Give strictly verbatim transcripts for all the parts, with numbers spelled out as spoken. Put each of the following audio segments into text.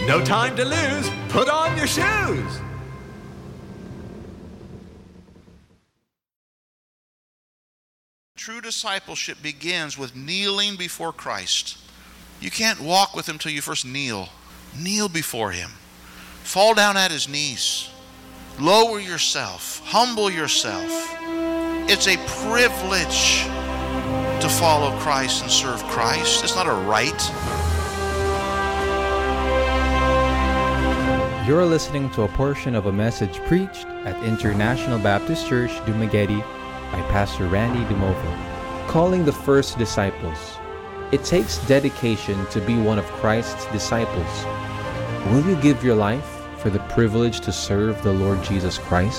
No time to lose. Put on your shoes. True discipleship begins with kneeling before Christ. You can't walk with him till you first kneel. Kneel before him. Fall down at his knees. Lower yourself. Humble yourself. It's a privilege to follow Christ and serve Christ. It's not a right. You're listening to a portion of a message preached at International Baptist Church, Dumaguete by Pastor Randy Dumovo, calling the first disciples. It takes dedication to be one of Christ's disciples. Will you give your life for the privilege to serve the Lord Jesus Christ?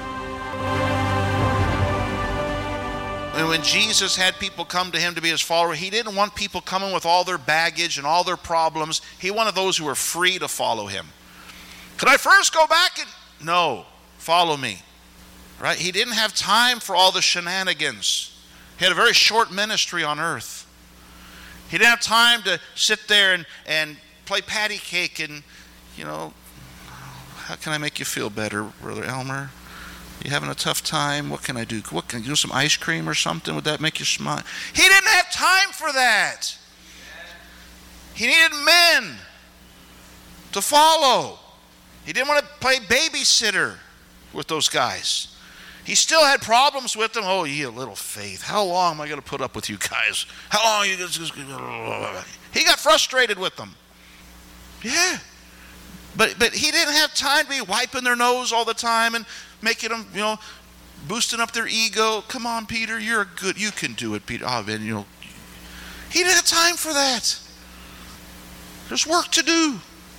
And when Jesus had people come to him to be his follower, he didn't want people coming with all their baggage and all their problems. He wanted those who were free to follow him. Could I first go back and... No, follow me. Right? He didn't have time for all the shenanigans. He had a very short ministry on earth. He didn't have time to sit there and, and play patty cake and, you know, how can I make you feel better, Brother Elmer? You having a tough time? What can I do? What can I do? Some ice cream or something? Would that make you smile? He didn't have time for that. He needed men to follow. He didn't want to play babysitter with those guys. He still had problems with them. Oh, ye little faith. How long am I going to put up with you guys? How long are you going to... He got frustrated with them. Yeah. But but he didn't have time to be wiping their nose all the time and making them, you know, boosting up their ego. Come on, Peter, you're good. You can do it, Peter. Oh, man, you know. He didn't have time for that. There's work to do.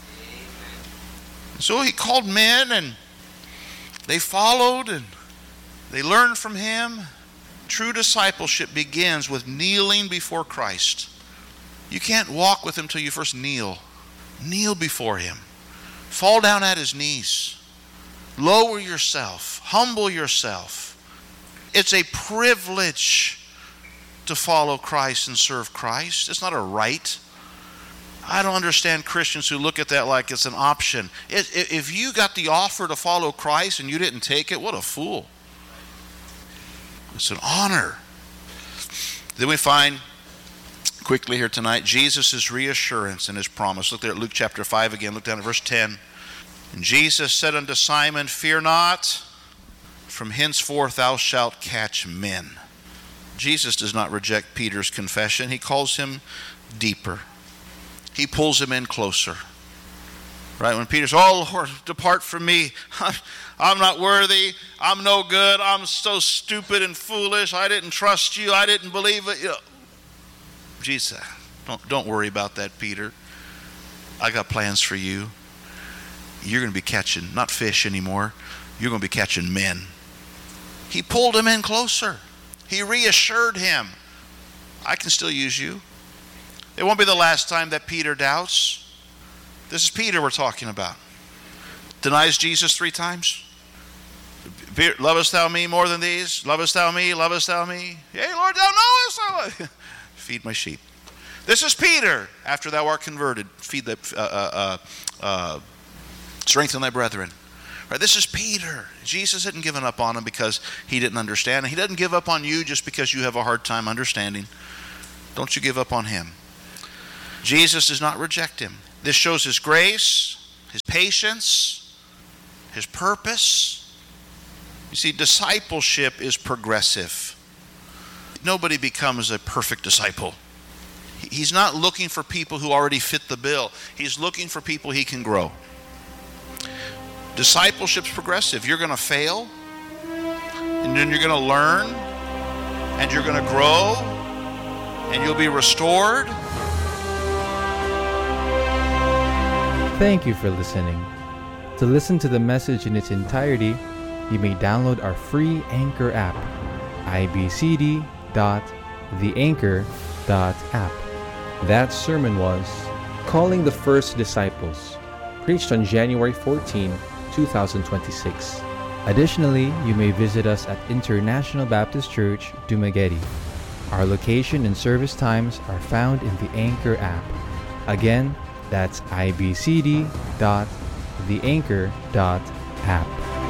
So he called men, and they followed, and they learned from him. True discipleship begins with kneeling before Christ. You can't walk with him till you first kneel. Kneel before him. Fall down at his knees. Lower yourself. Humble yourself. It's a privilege to follow Christ and serve Christ. It's not a right. I don't understand Christians who look at that like it's an option. If you got the offer to follow Christ and you didn't take it, what a fool. It's an honor. Then we find quickly here tonight Jesus' reassurance and his promise. Look there at Luke chapter five again. Look down at verse ten. And Jesus said unto Simon, fear not, from henceforth thou shalt catch men. Jesus does not reject Peter's confession. He calls him deeper. He pulls him in closer. Right? When Peter says, oh Lord, depart from me. I'm not worthy. I'm no good. I'm so stupid and foolish. I didn't trust you. I didn't believe it. You know, Jesus, don't, don't worry about that, Peter. I got plans for you. You're going to be catching, not fish anymore. You're going to be catching men. He pulled him in closer. He reassured him. I can still use you. It won't be the last time that Peter doubts. This is Peter we're talking about. Denies Jesus three times. Lovest thou me more than these? Lovest thou me? Lovest thou me? Yea, Lord, thou knowest. I feed my sheep. This is Peter. After thou art converted, feed the, uh, uh, uh, strengthen thy brethren. Right, this is Peter. Jesus hadn't given up on him because he didn't understand. And he doesn't give up on you just because you have a hard time understanding. Don't you give up on him. Jesus does not reject him. This shows his grace, his patience, his purpose. You see, discipleship is progressive. Nobody becomes a perfect disciple. He's not looking for people who already fit the bill. He's looking for people he can grow. Discipleship's progressive. You're going to fail, and then you're going to learn, and you're going to grow, and you'll be restored. Thank you for listening. To listen to the message in its entirety, you may download our free Anchor app, i b c d dot the anchor dot app. That sermon was Calling the First Disciples, preached on January fourteenth, twenty twenty-six. Additionally, you may visit us at International Baptist Church, Dumaguete. Our location and service times are found in the Anchor app. Again, That's I B C D dot the anchor dot app.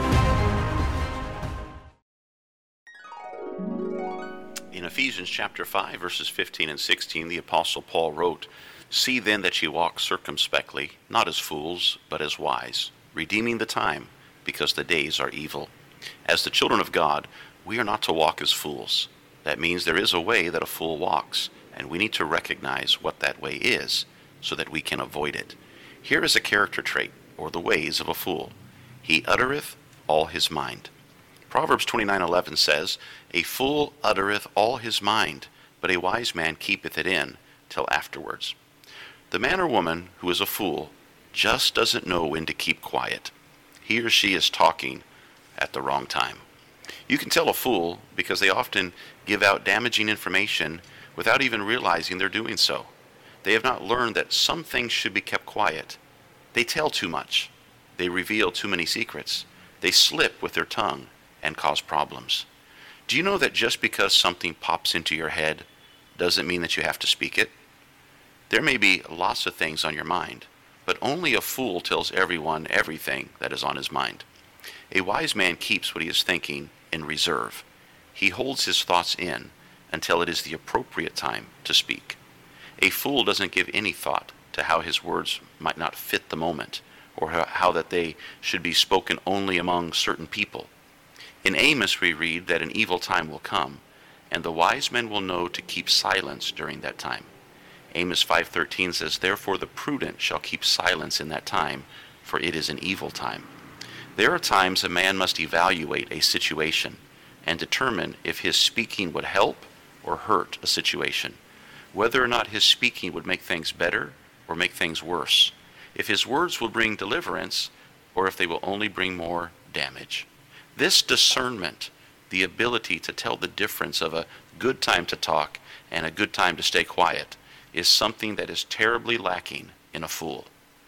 In Ephesians chapter five, verses fifteen and sixteen, the Apostle Paul wrote, "See then that ye walk circumspectly, not as fools, but as wise, redeeming the time, because the days are evil." As the children of God, we are not to walk as fools. That means there is a way that a fool walks, and we need to recognize what that way is, so that we can avoid it. Here is a character trait, or the ways of a fool. He uttereth all his mind. Proverbs twenty-nine eleven says, "A fool uttereth all his mind, but a wise man keepeth it in till afterwards." The man or woman who is a fool just doesn't know when to keep quiet. He or she is talking at the wrong time. You can tell a fool because they often give out damaging information without even realizing they're doing so. They have not learned that some things should be kept quiet. They tell too much. They reveal too many secrets. They slip with their tongue and cause problems. Do you know that just because something pops into your head doesn't mean that you have to speak it? There may be lots of things on your mind, but only a fool tells everyone everything that is on his mind. A wise man keeps what he is thinking in reserve. He holds his thoughts in until it is the appropriate time to speak. A fool doesn't give any thought to how his words might not fit the moment, or how that they should be spoken only among certain people. In Amos we read that an evil time will come, and the wise men will know to keep silence during that time. Amos five thirteen says, "Therefore the prudent shall keep silence in that time, for it is an evil time." There are times a man must evaluate a situation and determine if his speaking would help or hurt a situation, whether or not his speaking would make things better or make things worse, if his words will bring deliverance or if they will only bring more damage. This discernment, the ability to tell the difference of a good time to talk and a good time to stay quiet, is something that is terribly lacking in a fool.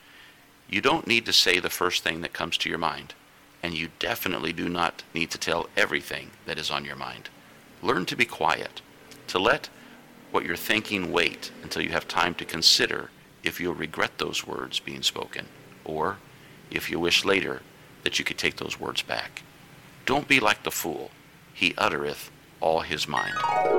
You don't need to say the first thing that comes to your mind, and you definitely do not need to tell everything that is on your mind. Learn to be quiet, to let what you're thinking wait until you have time to consider if you'll regret those words being spoken, or if you wish later that you could take those words back. Don't be like the fool. He uttereth all his mind.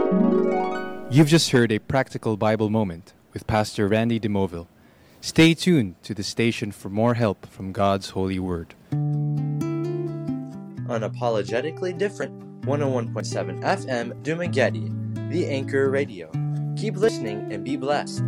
You've just heard a practical Bible moment with Pastor Randy DeMoville. Stay tuned to the station for more help from God's holy word. Unapologetically different, one oh one point seven F M Dumageddon, the Anchor Radio. Keep listening and be blessed.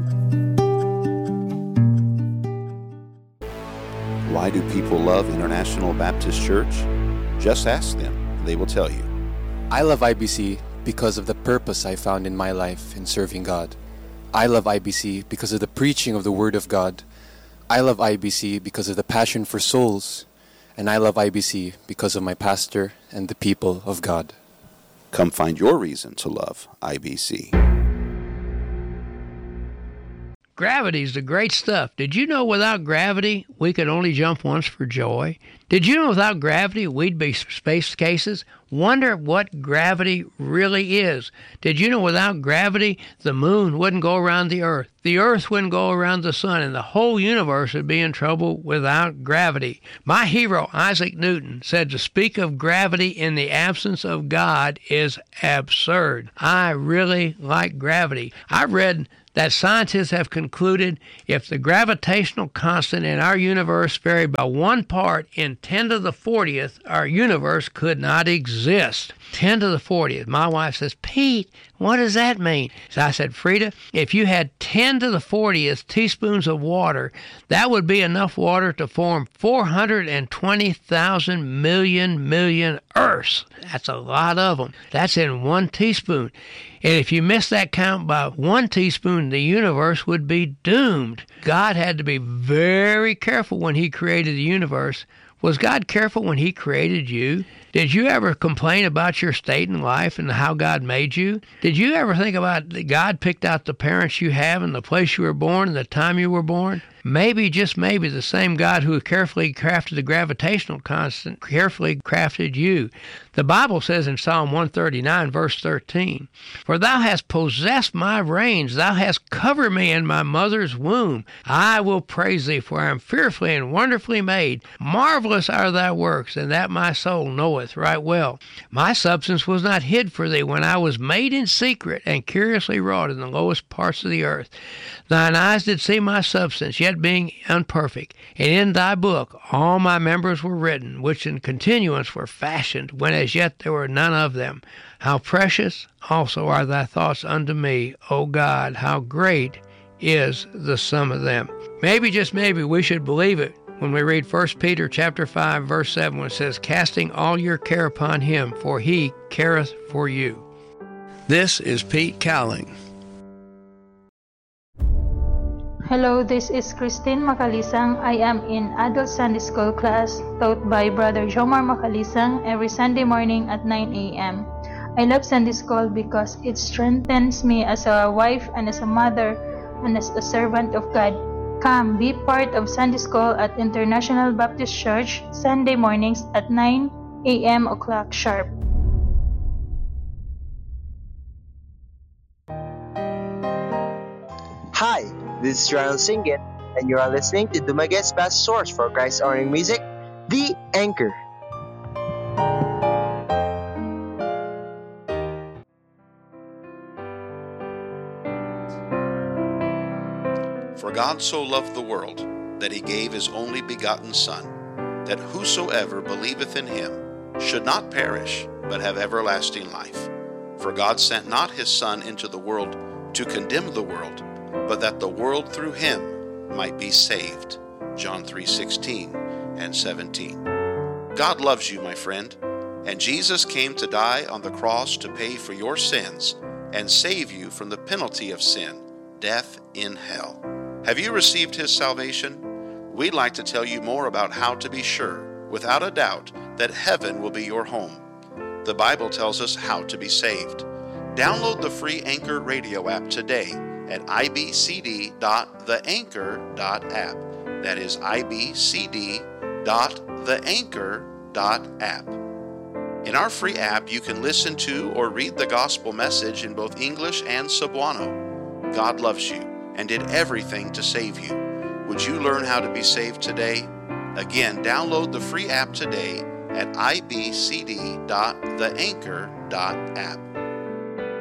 Why do people love International Baptist Church? Just ask them, they will tell you. I love I B C because of the purpose I found in my life in serving God. I love I B C because of the preaching of the Word of God. I love I B C because of the passion for souls. And I love I B C because of my pastor and the people of God. Come find your reason to love I B C. Gravity's the great stuff. Did you know without gravity, we could only jump once for joy? Did you know without gravity, we'd be space cases? Wonder what gravity really is. Did you know without gravity, the moon wouldn't go around the earth, the earth wouldn't go around the sun, and the whole universe would be in trouble without gravity? My hero, Isaac Newton, said to speak of gravity in the absence of God is absurd. I really like gravity. I read that scientists have concluded if the gravitational constant in our universe varied by one part in ten to the fortieth, our universe could not exist. ten to the fortieth. My wife says, "Pete, what does that mean?" So I said, "Frida, if you had ten to the fortieth teaspoons of water, that would be enough water to form four hundred twenty thousand million million Earths. That's a lot of them. That's in one teaspoon. And if you miss that count by one teaspoon, the universe would be doomed." God had to be very careful when he created the universe. Was God careful when he created you? Did you ever complain about your state in life and how God made you? Did you ever think about that God picked out the parents you have and the place you were born and the time you were born? Maybe, just maybe, the same God who carefully crafted the gravitational constant carefully crafted you. The Bible says in Psalm one thirty-nine, verse thirteen, "For thou hast possessed my reins, thou hast covered me in my mother's womb. I will praise thee, for I am fearfully and wonderfully made. Marvelous are thy works, and that my soul knoweth right well. My substance was not hid for thee when I was made in secret and curiously wrought in the lowest parts of the earth. Thine eyes did see my substance, yet being unperfect. And in thy book all my members were written, which in continuance were fashioned, when as yet there were none of them. How precious also are thy thoughts unto me, O God, how great is the sum of them." Maybe, just maybe, we should believe it when we read First Peter chapter five, verse seven, when it says, "Casting all your care upon him, for he careth for you." This is Pete Cowling. Hello, this is Christine Macalisang. I am in Adult Sunday School class taught by Brother Jomar Macalisang every Sunday morning at nine a.m. I love Sunday School because it strengthens me as a wife and as a mother and as a servant of God. Come, be part of Sunday School at International Baptist Church Sunday mornings at nine a.m. o'clock sharp. Hi, this is Ronald Singit, and you are listening to Dumaguet's best source for Christ-honoring music, The Anchor. For God so loved the world, that he gave his only begotten Son, that whosoever believeth in him should not perish, but have everlasting life. For God sent not his Son into the world to condemn the world, but that the world through him might be saved. John three sixteen and seventeen. God loves you, my friend, and Jesus came to die on the cross to pay for your sins and save you from the penalty of sin, death in hell. Have you received his salvation? We'd like to tell you more about how to be sure, without a doubt, that heaven will be your home. The Bible tells us how to be saved. Download the free Anchor radio app today at i b c d dot the anchor dot app. That is i b c d dot the anchor dot app. In our free app, you can listen to or read the gospel message in both English and Cebuano. God loves you and did everything to save you. Would you learn how to be saved today? Again, download the free app today at i b c d dot the anchor dot app.